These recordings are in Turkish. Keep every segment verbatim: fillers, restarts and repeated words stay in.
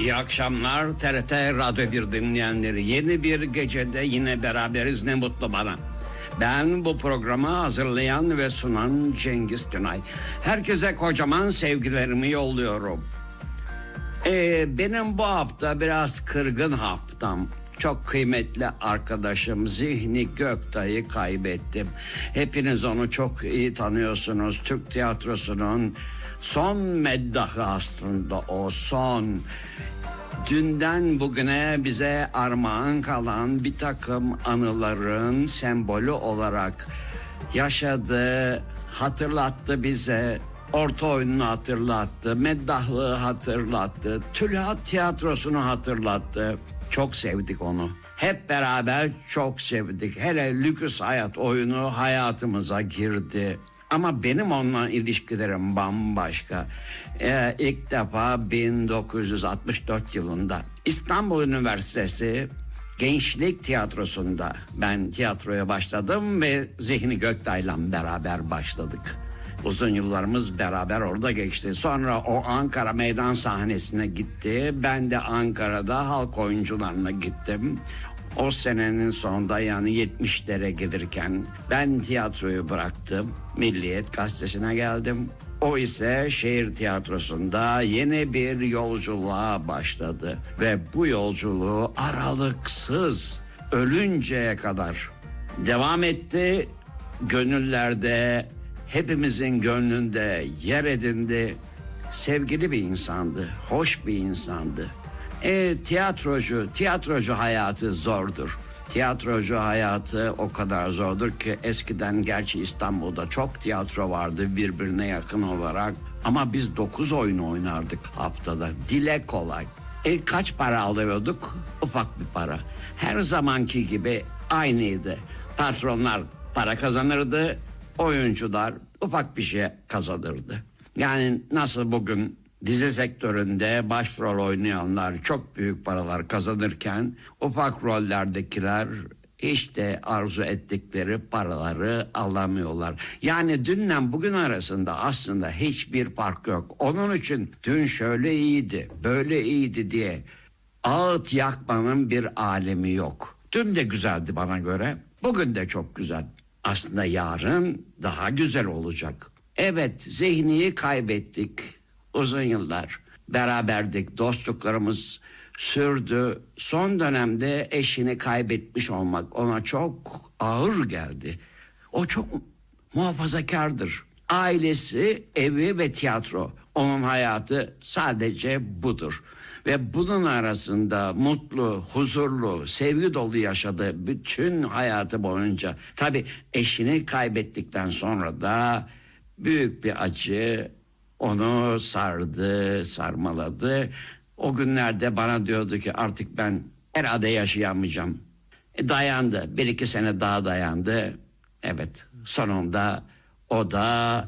İyi akşamlar T R T Radyo bir dinleyenleri. Yeni bir gecede yine beraberiz, ne mutlu bana. Ben bu programı hazırlayan ve sunan Cengiz Günay. Herkese kocaman sevgilerimi yolluyorum. Ee, benim bu hafta biraz kırgın haftam. Çok kıymetli arkadaşım Zihni Göktay'ı kaybettim. Hepiniz onu çok iyi tanıyorsunuz. Türk tiyatrosunun son meddahı aslında o son. Dünden bugüne bize armağan kalan bir takım anıların sembolü olarak yaşadı, hatırlattı bize. Orta oyununu hatırlattı, meddahlığı hatırlattı, Tülhat tiyatrosunu hatırlattı. Çok sevdik onu. Hep beraber çok sevdik. Hele Lüküs Hayat oyunu hayatımıza girdi. Ama benim onunla ilişkilerim bambaşka. Ee, ilk defa bin dokuz yüz altmış dört yılında İstanbul Üniversitesi Gençlik Tiyatrosu'nda ben tiyatroya başladım ve Zihni Göktay'la beraber başladık. Uzun yıllarımız beraber orada geçti. Sonra o Ankara meydan sahnesine gitti. Ben de Ankara'da halk oyuncularına gittim. O senenin sonunda, yani yetmişlere gelirken ben tiyatroyu bıraktım. Milliyet Gazetesi'ne geldim. O ise şehir tiyatrosunda yeni bir yolculuğa başladı. Ve bu yolculuğu aralıksız ölünceye kadar devam etti. Gönüllerde, hepimizin gönlünde yer edindi. Sevgili bir insandı, hoş bir insandı. E, tiyatrocu, tiyatrocu hayatı zordur. Tiyatrocu hayatı o kadar zordur ki eskiden gerçi İstanbul'da çok tiyatro vardı birbirine yakın olarak. Ama biz dokuz oyun oynardık haftada. Dile kolay. E, kaç para alıyorduk? Ufak bir para. Her zamanki gibi aynıydı. Patronlar para kazanırdı. Oyuncular ufak bir şey kazanırdı. Yani nasıl bugün dizi sektöründe başrol oynayanlar çok büyük paralar kazanırken ufak rollerdekiler işte arzu ettikleri paraları alamıyorlar. Yani dünle bugün arasında aslında hiçbir fark yok. Onun için dün şöyle iyiydi, böyle iyiydi diye ağıt yakmanın bir alemi yok. Dün de güzeldi bana göre, bugün de çok güzel. Aslında yarın daha güzel olacak. Evet, Zihni'yi kaybettik. Uzun yıllar beraberdik, dostluklarımız sürdü. Son dönemde eşini kaybetmiş olmak ona çok ağır geldi. O çok muhafazakardır. Ailesi, evi ve tiyatro. Onun hayatı sadece budur. Ve bunun arasında mutlu, huzurlu, sevgi dolu yaşadı bütün hayatı boyunca. Tabii eşini kaybettikten sonra da büyük bir acı onu sardı, sarmaladı. O günlerde bana diyordu ki artık ben herhalde yaşayamayacağım. E dayandı, bir iki sene daha dayandı. Evet, sonunda o da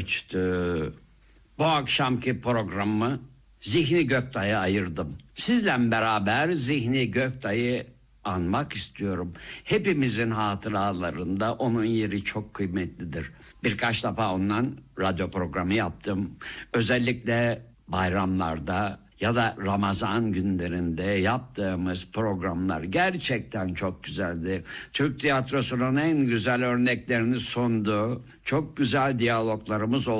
göçtü. Bu akşamki programımı Zihni Göktay'a ayırdım. Sizle beraber Zihni Göktay'ı anmak istiyorum. Hepimizin hatıralarında onun yeri çok kıymetlidir. Birkaç defa ondan radyo programı yaptım. Özellikle bayramlarda ya da Ramazan günlerinde yaptığımız programlar gerçekten çok güzeldi. Türk tiyatrosunun en güzel örneklerini sundu. Çok güzel diyaloglarımız oldu.